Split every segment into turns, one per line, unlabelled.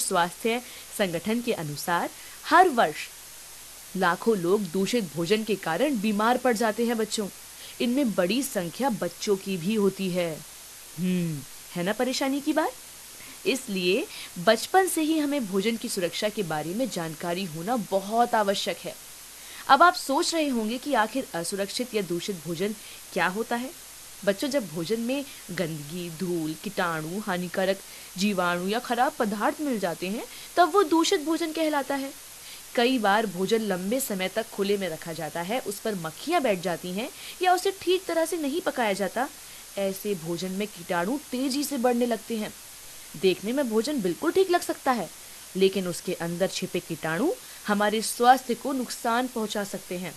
स्वास्थ्य संगठन के अनुसार हर वर्ष लाखों लोग दूषित भोजन के कारण बीमार पड़ जाते हैं बच्चों। इनमें बड़ी संख्या बच्चों की भी होती है। है ना परेशानी की बात? इसलिए बचपन से ही हमें भोजन की सुरक्षा के बारे में जानकारी होना बहुत आवश्यक है। अब आप सोच रहे होंगे कि आखिर असुरक्षित या दूषित भोजन क्या होता है? बच्चों, जब भोजन में गंदगी, धूल, कीटाणु, हानिकारक जीवाणु या खराब पदार्थ मिल जाते हैं, तब वो दूषित भोजन कहलाता है। कई बार भोजन लंबे समय तक खुले में रखा जाता है, उस पर मक्खियां बैठ जाती हैं या उसे ठीक तरह से नहीं पकाया जाता। ऐसे भोजन में कीटाणु तेजी से बढ़ने लगते हैं। देखने में भोजन बिल्कुल ठीक लग सकता है, लेकिन उसके अंदर छिपे कीटाणु हमारे स्वास्थ्य को नुकसान पहुंचा सकते हैं।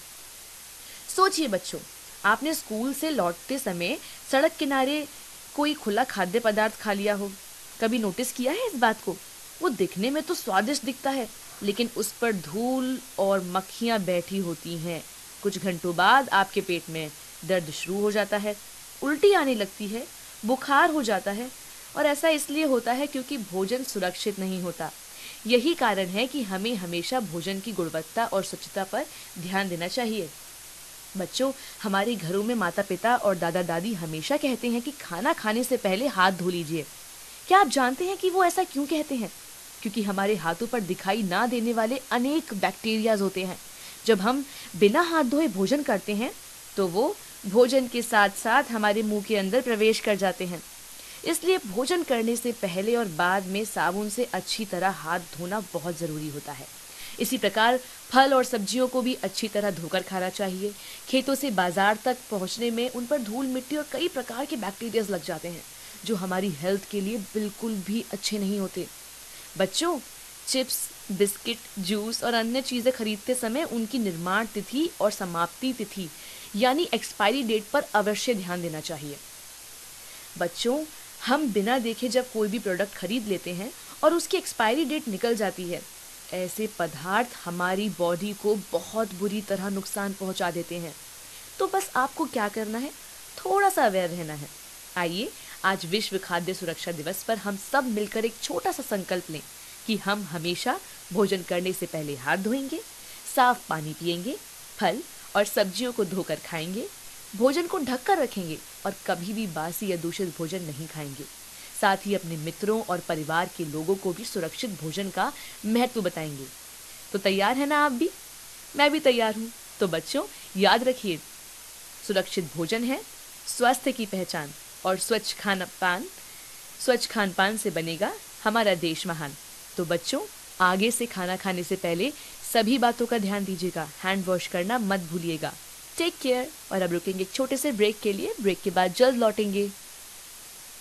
सोचिए बच्चों, आपने स्कूल से लौटते समय सड़क किनारे कोई खुला खाद्य पदार्थ खा लिया हो। कभी नोटिस किया है इस बात को? वो दिखने में तो स्वादिष्ट दिखता है, लेकिन उस पर धूल और मक्खियां बैठी होती हैं। कुछ घंटों बाद आपके पेट में दर्द शुरू हो जाता है, उल्टी आने लगती है, बुखार हो जाता है, और ऐसा इसलिए होता है क्योंकि भोजन सुरक्षित नहीं होता। यही कारण है कि हमें हमेशा भोजन की गुणवत्ता और स्वच्छता पर ध्यान देना चाहिए। बच्चों, हमारे घरों में माता पिता और दादा दादी हमेशा कहते हैं कि खाना खाने से पहले हाथ धो लीजिए। क्या आप जानते हैं कि वो ऐसा क्यों कहते हैं? क्योंकि हमारे हाथों पर दिखाई ना देने वाले अनेक बैक्टीरियाज होते हैं। जब हम बिना हाथ धोए भोजन करते हैं तो वो भोजन के साथ साथ हमारे मुंह के अंदर प्रवेश कर जाते हैं। इसलिए भोजन करने से पहले और बाद में साबुन से अच्छी तरह हाथ धोना बहुत ज़रूरी होता है। इसी प्रकार फल और सब्जियों को भी अच्छी तरह धोकर खाना चाहिए। खेतों से बाजार तक पहुंचने में उन पर धूल, मिट्टी और कई प्रकार के बैक्टीरियाज लग जाते हैं, जो हमारी हेल्थ के लिए बिल्कुल भी अच्छे नहीं होते। बच्चों, चिप्स, बिस्किट, जूस और अन्य चीज़ें खरीदते समय उनकी निर्माण तिथि और समाप्ति तिथि यानी एक्सपायरी डेट पर अवश्य ध्यान देना चाहिए। बच्चों, हम बिना देखे जब कोई भी प्रोडक्ट खरीद लेते हैं और उसकी एक्सपायरी डेट निकल जाती है, ऐसे पदार्थ हमारी बॉडी को बहुत बुरी तरह नुकसान पहुंचा देते हैं। तो बस आपको क्या करना है? थोड़ा सा अवेयर रहना है। आइए, आज विश्व खाद्य सुरक्षा दिवस पर हम सब मिलकर एक छोटा सा संकल्प लें कि हम हमेशा भोजन करने से पहले हाथ धोएंगे, साफ पानी पिएंगे, फल और सब्जियों को धोकर खाएंगे, भोजन को ढककर रखेंगे और कभी भी बासी या दूषित भोजन नहीं खाएंगे। साथ ही अपने मित्रों और परिवार के लोगों को भी सुरक्षित भोजन का महत्व बताएंगे। तो तैयार है ना आप भी? मैं भी तैयार हूँ। तो बच्चों, याद रखिए, सुरक्षित भोजन है स्वास्थ्य की पहचान, और स्वच्छ खान पान से बनेगा हमारा देश महान। तो बच्चों, आगे से खाना खाने से पहले सभी बातों का ध्यान दीजिएगा। हैंड वॉश करना मत भूलिएगा। Take care. और अब रुकेंगे एक छोटे से ब्रेक के लिए। ब्रेक के बाद जल्द लौटेंगे।